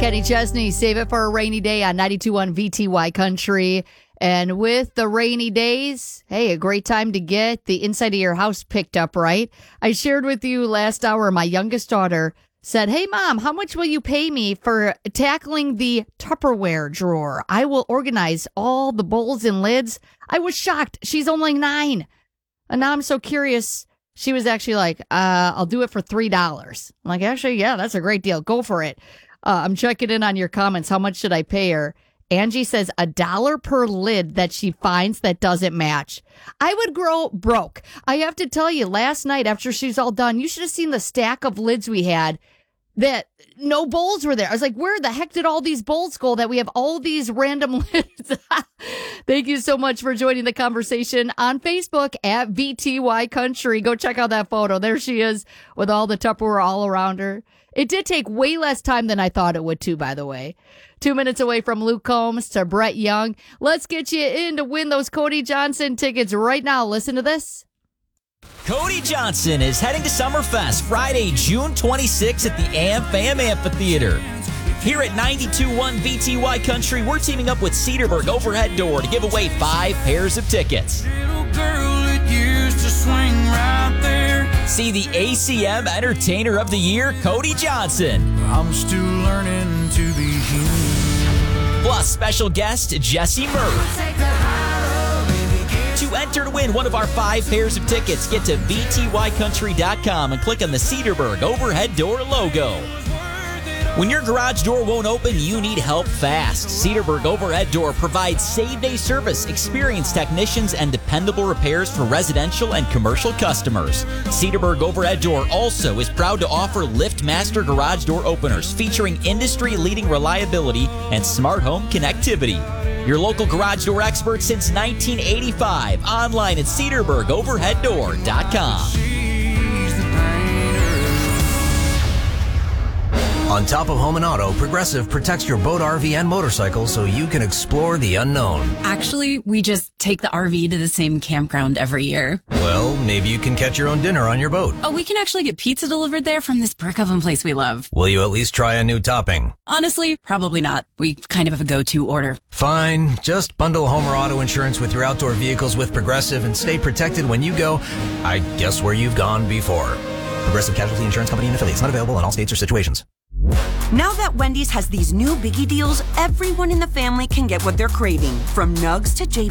Kenny Chesney, Save It for a Rainy Day on 92.1 VTY Country. And with the rainy days, hey, a great time to get the inside of your house picked up, right? I shared with you last hour, my youngest daughter said, hey, Mom, how much will you pay me for tackling the Tupperware drawer? I will organize all the bowls and lids. I was shocked. She's only 9. And now I'm so curious. She was actually like, I'll do it for $3. I'm like, actually, yeah, that's a great deal. Go for it. I'm checking in on your comments. How much should I pay her? Angie says $1 per lid that she finds that doesn't match. I would grow broke. I have to tell you, last night after she's all done, you should have seen the stack of lids we had that no bowls were there. I was like, where the heck did all these bowls go that we have all these random lids? Thank you so much for joining the conversation on Facebook at VTY Country. Go check out that photo. There she is with all the Tupperware all around her. It did take way less time than I thought it would, too, by the way. 2 minutes away from Luke Combs to Brett Young. Let's get you in to win those Cody Johnson tickets right now. Listen to this. Cody Johnson is heading to Summerfest Friday, June 26th at the AmFam Amphitheater. Here at 92.1 VTY Country, we're teaming up with Cedarburg Overhead Door to give away 5 pairs of tickets. See the ACM Entertainer of the Year, Cody Johnson. I'm still learning to be human. Plus, special guest Jesse Murray. To enter to win one of our 5 pairs of tickets, get to VTYcountry.com and click on the Cedarburg Overhead Door logo. When your garage door won't open, you need help fast. Cedarburg Overhead Door provides same-day service, experienced technicians, and dependable repairs for residential and commercial customers. Cedarburg Overhead Door also is proud to offer LiftMaster garage door openers featuring industry-leading reliability and smart home connectivity. Your local garage door expert since 1985. Online at cedarburgoverheaddoor.com. On top of home and auto, Progressive protects your boat, RV, and motorcycle so you can explore the unknown. Actually, we just take the RV to the same campground every year. Well, maybe you can catch your own dinner on your boat. Oh, we can actually get pizza delivered there from this brick oven place we love. Will you at least try a new topping? Honestly, probably not. We kind of have a go-to order. Fine. Just bundle home or auto insurance with your outdoor vehicles with Progressive and stay protected when you go, I guess, where you've gone before. Progressive Casualty Insurance Company and affiliates. Not available in all states or situations. Now that Wendy's has these new biggie deals, everyone in the family can get what they're craving, from nugs to